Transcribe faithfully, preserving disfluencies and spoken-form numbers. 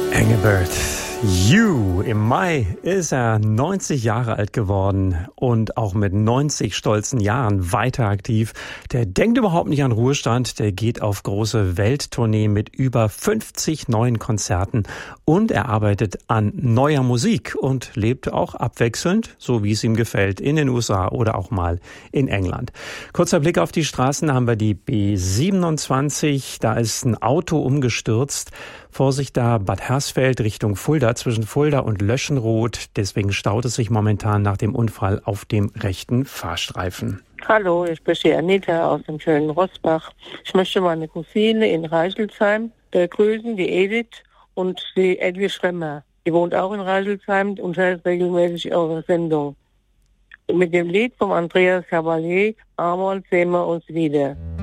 Engelbert, You. Im Mai ist er neunzig Jahre alt geworden und auch mit neunzig stolzen Jahren weiter aktiv. Der denkt überhaupt nicht an Ruhestand, der geht auf große Welttournee mit über fünfzig neuen Konzerten und er arbeitet an neuer Musik und lebt auch abwechselnd, so wie es ihm gefällt, in den U S A oder auch mal in England. Kurzer Blick auf die Straßen, da haben wir die B siebenundzwanzig, da ist ein Auto umgestürzt. Vorsicht da, Bad Hersfeld Richtung Fulda, zwischen Fulda und Löschenroth. Deswegen staut es sich momentan nach dem Unfall auf dem rechten Fahrstreifen. Hallo, ich bin die Anita aus dem schönen Rossbach. Ich möchte meine Cousine in Reichelsheim begrüßen, die Edith und die Edwin Schremmer. Die wohnt auch in Reichelsheim und hört regelmäßig eure Sendung. Mit dem Lied von Andreas Cavalier, einmal sehen wir uns wieder.